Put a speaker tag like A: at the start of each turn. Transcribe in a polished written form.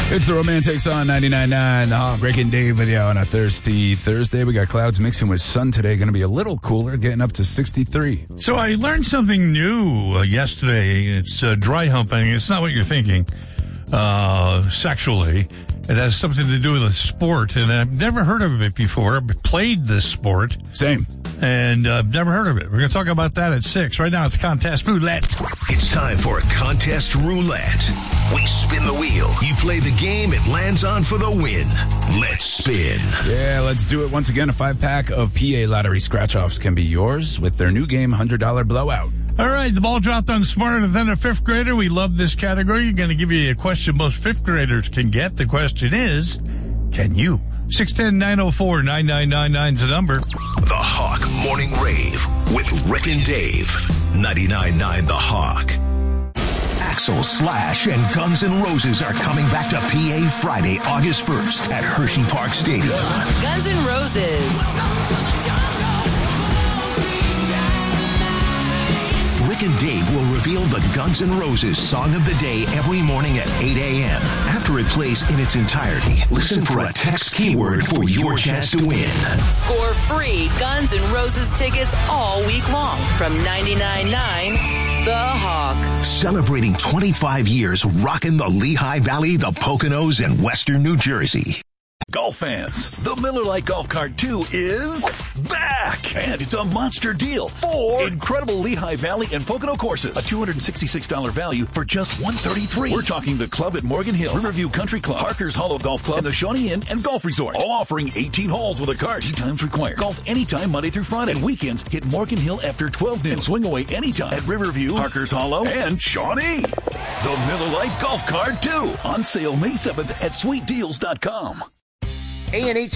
A: It's the Romantics on 99.9. The Hawk, Rick and Dave with you on a thirsty Thursday. We got clouds mixing with sun today. Going to be a little cooler, getting up to 63.
B: So I learned something new yesterday. It's dry humping. It's not what you're thinking sexually. It has something to do with a sport, and I've never heard of it before. I've played this sport.
A: Same.
B: And I've never heard of it. We're going to talk about that at 6. Right now, it's Contest Roulette.
C: It's time for Contest Roulette. We spin the wheel. You play the game, it lands on for the win. Let's spin.
A: Yeah, let's do it. Once again, a 5-pack of PA Lottery scratch-offs can be yours with their new game, $100 Blowout.
B: All right, the ball dropped on Smarter Than a Fifth Grader. We love this category. You're going to give you a question most fifth graders can get. The question is, can you? 610-904-9999 is the number.
C: The Hawk Morning Rave with Rick and Dave. 99.9 The Hawk. Axl, Slash, and Guns N' Roses are coming back to PA Friday, August 1st at Hershey Park Stadium.
D: Guns N' Roses.
C: Rick and Dave will reveal the Guns N' Roses song of the day every morning at 8 a.m. After it plays in its entirety, listen for a text keyword for your chance to win.
D: Score free Guns N' Roses tickets all week long from 99.9 The Hawk.
C: Celebrating 25 years rocking the Lehigh Valley, the Poconos, and Western New Jersey.
E: Golf fans, the Miller Lite Golf Cart 2 is back! And it's a monster deal. 4 incredible Lehigh Valley and Pocono courses. A $266 value for just $133. We're talking the club at Morgan Hill, Riverview Country Club, Parker's Hollow Golf Club, and the Shawnee Inn and Golf Resort. All offering 18 holes with a cart. 2 times required. Golf anytime Monday through Friday. And weekends, hit Morgan Hill after 12 noon. And swing away anytime at Riverview, Parker's Hollow, and Shawnee. The Miller Lite Golf Cart 2. On sale May 7th at sweetdeals.com.
F: A&H